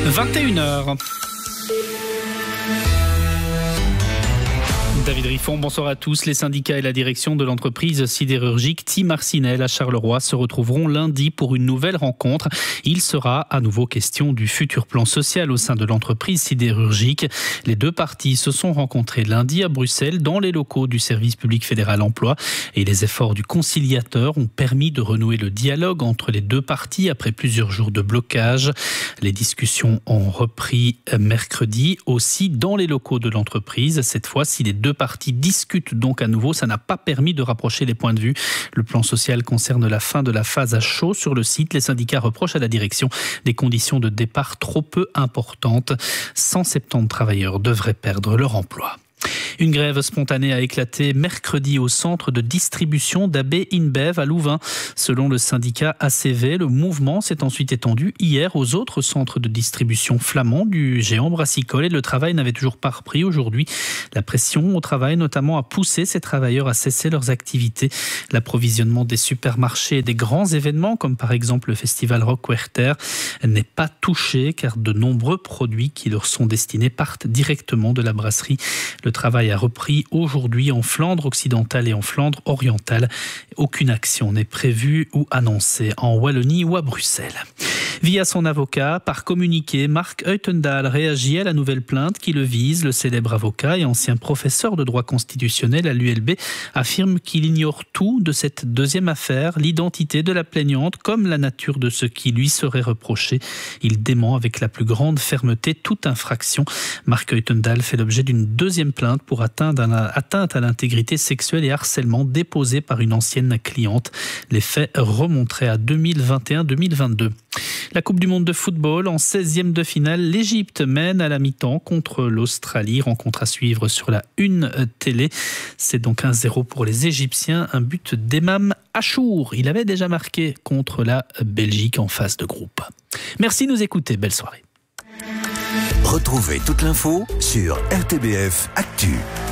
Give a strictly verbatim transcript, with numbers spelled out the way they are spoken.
vingt et une heures. David Riffon, bonsoir à tous. Les syndicats et la direction de l'entreprise sidérurgique Tim Arsinel à Charleroi se retrouveront lundi pour une nouvelle rencontre. Il sera à nouveau question du futur plan social au sein de l'entreprise sidérurgique. Les deux parties se sont rencontrées lundi à Bruxelles dans les locaux du service public fédéral emploi et les efforts du conciliateur ont permis de renouer le dialogue entre les deux parties après plusieurs jours de blocage. Les discussions ont repris mercredi aussi dans les locaux de l'entreprise. Cette fois, si les deux parties discutent donc à nouveau, ça n'a pas permis de rapprocher les points de vue. Le plan social concerne la fin de la phase à chaud sur le site. Les syndicats reprochent à la direction des conditions de départ trop peu importantes. cent soixante-dix travailleurs devraient perdre leur emploi. Une grève spontanée a éclaté mercredi au centre de distribution d'A B InBev à Louvain. Selon le syndicat A C V, le mouvement s'est ensuite étendu hier aux autres centres de distribution flamands du géant brassicole et le travail n'avait toujours pas repris aujourd'hui. La pression au travail notamment a poussé ces travailleurs à cesser leurs activités. L'approvisionnement des supermarchés et des grands événements comme par exemple le festival Rock Werther n'est pas touché car de nombreux produits qui leur sont destinés partent directement de la brasserie. Le travail a repris aujourd'hui en Flandre occidentale et en Flandre orientale. Aucune action n'est prévue ou annoncée en Wallonie ou à Bruxelles. Via son avocat, par communiqué, Marc Uytendal réagit à la nouvelle plainte qui le vise. Le célèbre avocat et ancien professeur de droit constitutionnel à l'U L B affirme qu'il ignore tout de cette deuxième affaire, l'identité de la plaignante comme la nature de ce qui lui serait reproché. Il dément avec la plus grande fermeté toute infraction. Marc Uytendal fait l'objet d'une deuxième plainte pour atteinte à l'intégrité sexuelle et harcèlement déposée par une ancienne cliente. Les faits remonteraient à deux mille vingt et un deux mille vingt-deux. La Coupe du monde de football, en seizième de finale, l'Égypte mène à la mi-temps contre l'Australie. Rencontre à suivre sur la Une télé. C'est donc un zéro pour les Égyptiens, un but d'Emam Achour. Il avait déjà marqué contre la Belgique en phase de groupe. Merci de nous écouter, belle soirée. Retrouvez toute l'info sur R T B F Actu.